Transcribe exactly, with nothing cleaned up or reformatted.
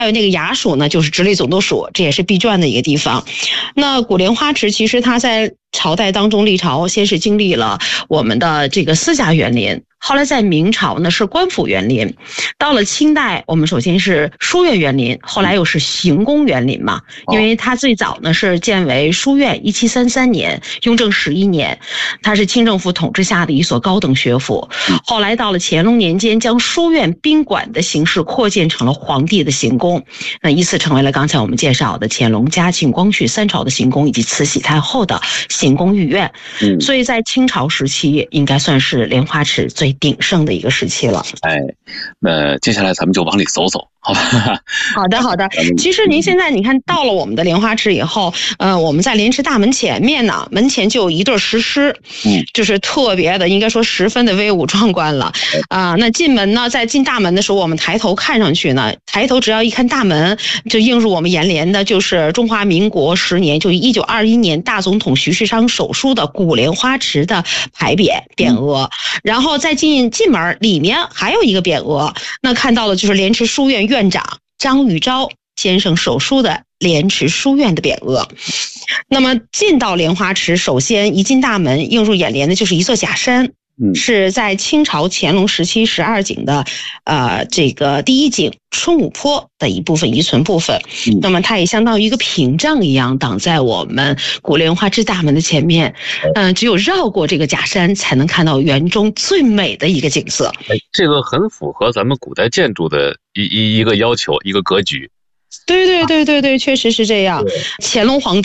还有那个衙署呢，就是直隶总督署，这也是闭卷的一个地方。那古莲花池其实它在朝代当中历朝，先是经历了我们的这个私家园林，后来在明朝呢是官府园林，到了清代我们首先是书院园林，后来又是行宫园林嘛，因为它最早呢是建为书院，一七三三年，雍正十一年，它是清政府统治下的一所高等学府。后来到了乾隆年间，将书院宾馆的形式扩建成了皇帝的行宫，那依次成为了刚才我们介绍的乾隆、嘉庆、光绪三朝的行宫，以及慈禧太后的行宫御苑。所以在清朝时期应该算是莲花池最鼎盛的一个时期了。 哎，那接下来咱们就往里走走，好吧？ 好的，好的。其实您现在你看到了我们的莲花池以后，呃，我们在莲池大门前面呢，门前就有一对石狮，嗯，就是特别的，应该说十分的威武壮观了。啊、呃，那进门呢，在进大门的时候，我们抬头看上去呢，抬头只要一看大门，就映入我们眼帘的就是中华民国十年，就一九二一年大总统徐世昌手书的古莲花池的牌匾匾额，然后再进进门里面还有一个匾额，那看到的就是莲池书院院长张玉钊先生手书的莲池书院的匾额。那么进到莲花池，首先一进大门映入眼帘的就是一座假山，是在清朝乾隆时期十二景的呃这个第一景春武坡的一部分遗存部分，那么它也相当于一个屏障一样挡在我们古莲花池大门的前面，嗯、呃，只有绕过这个假山才能看到园中最美的一个景色。 哎，这个很符合咱们古代建筑的一一一个要求，一个格局。 对对对对对，确实是这样。乾隆皇帝